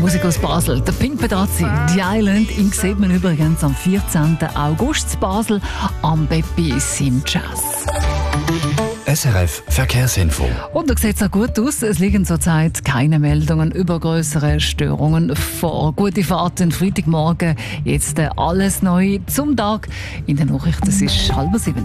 Musik aus Basel. Der Pink Pedazzi, «The Island», ihn sieht man übrigens am 14. August in Basel am Beppis im Jazz. SRF Verkehrsinfo. Und da sieht es auch gut aus. Es liegen zurzeit keine Meldungen über größere Störungen vor. Gute Fahrten, Freitagmorgen. Jetzt alles neu zum Tag. In den Nachrichten, es ist 6:30.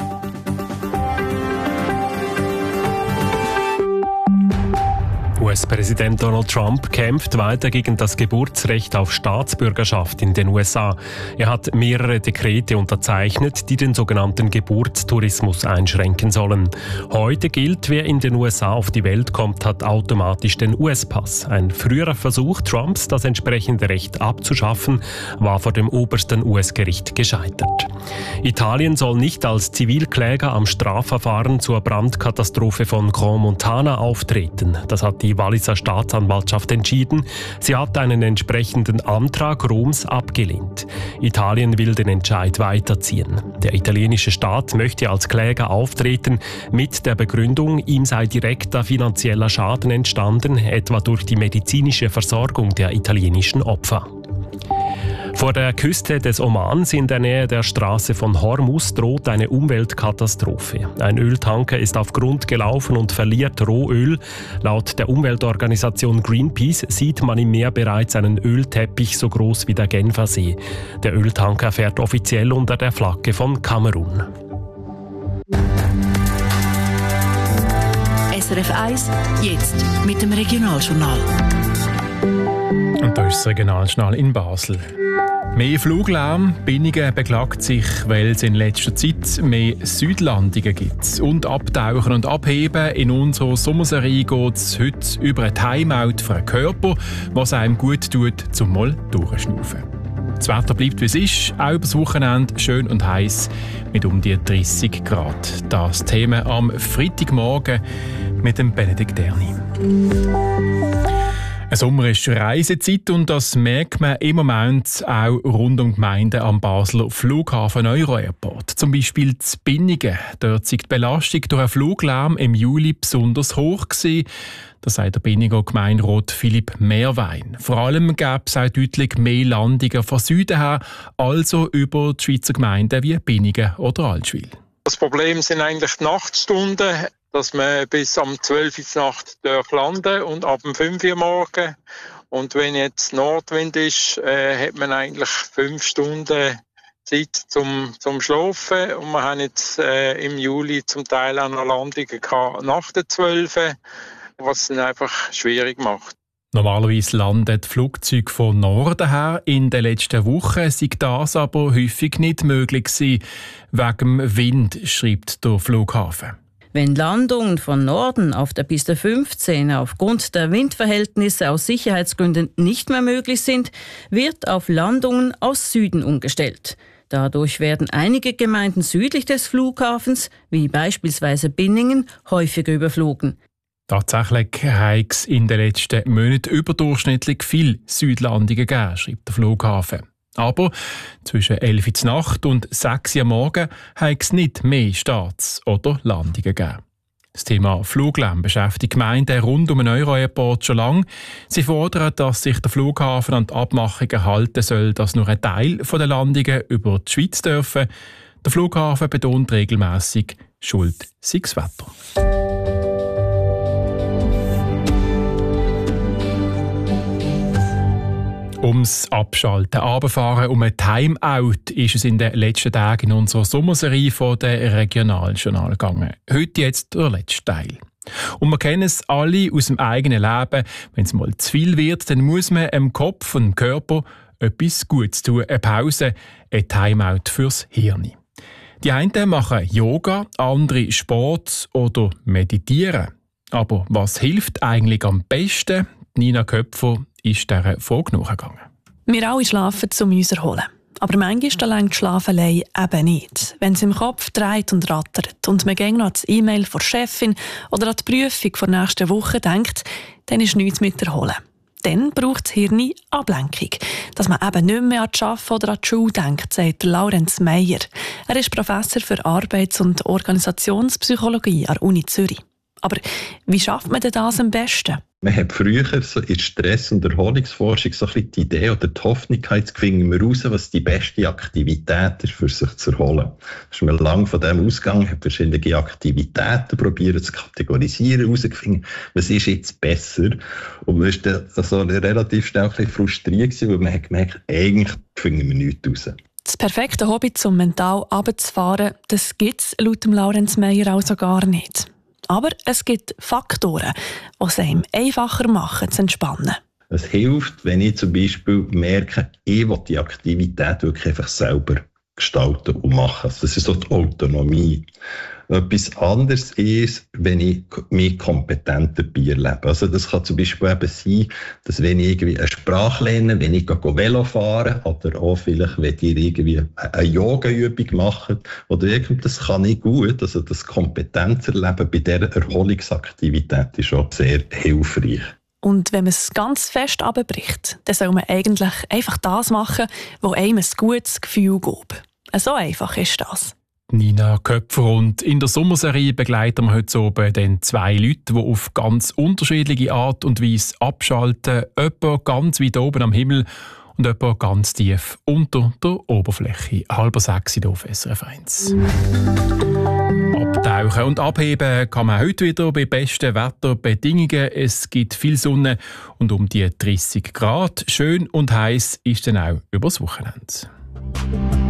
US-Präsident Donald Trump kämpft weiter gegen das Geburtsrecht auf Staatsbürgerschaft in den USA. Er hat mehrere Dekrete unterzeichnet, die den sogenannten Geburtstourismus einschränken sollen. Heute gilt, wer in den USA auf die Welt kommt, hat automatisch den US-Pass. Ein früherer Versuch Trumps, das entsprechende Recht abzuschaffen, war vor dem obersten US-Gericht gescheitert. Italien soll nicht als Zivilkläger am Strafverfahren zur Brandkatastrophe von Grand Montana auftreten. Das hat die Walliser Staatsanwaltschaft entschieden. Sie hat einen entsprechenden Antrag Roms abgelehnt. Italien will den Entscheid weiterziehen. Der italienische Staat möchte als Kläger auftreten mit der Begründung, ihm sei direkter finanzieller Schaden entstanden, etwa durch die medizinische Versorgung der italienischen Opfer. Vor der Küste des Omans in der Nähe der Straße von Hormuz droht eine Umweltkatastrophe. Ein Öltanker ist auf Grund gelaufen und verliert Rohöl. Laut der Umweltorganisation Greenpeace sieht man im Meer bereits einen Ölteppich so groß wie der Genfersee. Der Öltanker fährt offiziell unter der Flagge von Kamerun. SRF 1, jetzt mit dem Regionaljournal. Und da ist das Regionaljournal in Basel. Mehr Fluglärm, Binningen beklagt sich, weil es in letzter Zeit mehr Südlandungen gibt. Und Abtauchen und Abheben in unserer Sommerserie geht es heute über ein Timeout für einen Körper, was einem gut tut, zum mal durchschnaufen. Das Wetter bleibt wie es ist, auch über das Wochenende schön und heiß mit um die 30 Grad. Das Thema am Freitagmorgen mit dem Benedikt Erni. Ein Sommer ist Reisezeit und das merkt man im Moment auch rund um die Gemeinden am Basler Flughafen Euro-Airport. Zum Beispiel in Binningen. Dort war die Belastung durch einen Fluglärm im Juli besonders hoch gewesen. Das sagt der Binninger Gemeinderat Philipp Mehrwein. Vor allem gab es auch deutlich mehr Landungen von Süden her, also über die Schweizer Gemeinden wie Binningen oder Allschwil. Das Problem sind eigentlich die Nachtstunden, dass man bis am 12 Uhr Nacht landen und ab dem 5 Uhr morgen. Und wenn jetzt Nordwind ist, hat man eigentlich 5 Stunden Zeit zum Schlafen. Und wir haben jetzt im Juli zum Teil auch noch Landungen gehabt nach der 12, was es dann einfach schwierig macht. Normalerweise landen die Flugzeuge von Norden her. In den letzten Wochen sei das aber häufig nicht möglich gewesen, wegen dem Wind, schreibt der Flughafen. Wenn Landungen von Norden auf der Piste 15 aufgrund der Windverhältnisse aus Sicherheitsgründen nicht mehr möglich sind, wird auf Landungen aus Süden umgestellt. Dadurch werden einige Gemeinden südlich des Flughafens, wie beispielsweise Binningen, häufiger überflogen. Tatsächlich hat es in den letzten Monaten überdurchschnittlich viele Südlandungen gegeben, schreibt der Flughafen. Aber zwischen 11 Uhr Nacht und 6 Uhr morgen hat es nicht mehr Starts oder Landungen gegeben. Das Thema Fluglärm beschäftigt Gemeinden rund um den Euro-Airport schon lange. Sie fordern, dass sich der Flughafen an die Abmachungen halten soll, dass nur ein Teil der Landungen über die Schweiz dürfen. Der Flughafen betont regelmässig, schuld sei das Wetter. Ums Abschalten, Runterfahren, um ein Timeout ist es in den letzten Tagen in unserer Sommerserie von der Regionaljournal gegangen. Heute jetzt der letzte Teil. Und wir kennen es alle aus dem eigenen Leben. Wenn es mal zu viel wird, dann muss man dem Kopf und dem Körper etwas Gutes tun. Eine Pause, ein Timeout fürs Hirn. Die einen machen Yoga, andere Sport oder meditieren. Aber was hilft eigentlich am besten? Nina Köpfer ist dieser Frage nachgegangen. Wir alle schlafen, um uns zu erholen. Aber manchmal reicht die Schlafelei eben nicht. Wenn es im Kopf dreht und rattert und man gegen noch an das E-Mail von der Chefin oder an die Prüfung der nächsten Woche denkt, dann ist nichts mit Erholen. Dann braucht das Hirn Ablenkung. Dass man eben nicht mehr an das Arbeiten oder an die Schule denkt, sagt Laurenz Meyer. Er ist Professor für Arbeits- und Organisationspsychologie an der Uni Zürich. Aber wie schafft man denn das am besten? Man hat früher so in der Stress- und Erholungsforschung so ein bisschen die Idee oder die Hoffnung gehabt, jetzt finden wir raus, was die beste Aktivität ist, für sich zu erholen. Da ist man lang von dem ausgegangen, hat verschiedene Aktivitäten probiert zu kategorisieren, herausgefunden, was ist jetzt besser. Und man war dann so relativ schnell ein bisschen frustriert gewesen, weil man hat gemerkt, eigentlich finden wir nichts raus. Das perfekte Hobby, um mental runterzufahren, das gibt es laut dem Laurenz Meyer also gar nicht. Aber es gibt Faktoren, die es einem einfacher machen, zu entspannen. Es hilft, wenn ich zum Beispiel merke, ich will die Aktivität wirklich einfach selber gestalten und machen. Das ist so die Autonomie. Etwas anderes ist, wenn ich mich kompetent dabei erlebe. Also das kann zum Beispiel eben sein, dass wenn ich irgendwie eine Sprache lerne, wenn ich Velo fahre oder auch vielleicht, wenn ihr irgendwie eine Yoga-Übung macht oder das kann ich gut. Also das Kompetenzerleben bei dieser Erholungsaktivität ist schon sehr hilfreich. Und wenn man es ganz fest runterbricht, dann soll man eigentlich einfach das machen, was einem ein gutes Gefühl gibt. So einfach ist das. Nina Köpfer, und in der Sommerserie begleiten wir heute oben dann 2 Leute, die auf ganz unterschiedliche Art und Weise abschalten. Jemand ganz weit oben am Himmel und jemand ganz tief unter der Oberfläche. 5:30 hier auf SRF 1. Abtauchen und abheben kann man heute wieder bei besten Wetterbedingungen. Es gibt viel Sonne und um die 30 Grad. Schön und heiß ist dann auch übers Wochenende.